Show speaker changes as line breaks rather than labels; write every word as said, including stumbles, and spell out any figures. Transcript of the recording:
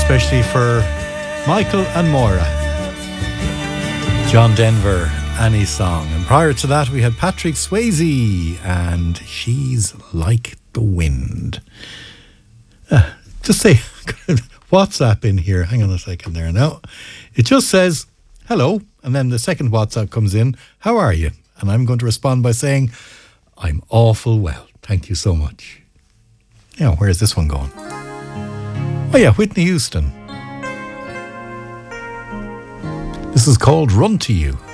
especially for Michael and Maura. John Denver, Annie's Song. And prior to that, we had Patrick Swayze and She's Like the Wind. Uh, just say WhatsApp in here. Hang on a second there now. It just says, hello. And then the second WhatsApp comes in, how are you? And I'm going to respond by saying, I'm awful well. Thank you so much. Now, where's this one going? Oh yeah, Whitney Houston. This is called Run to You.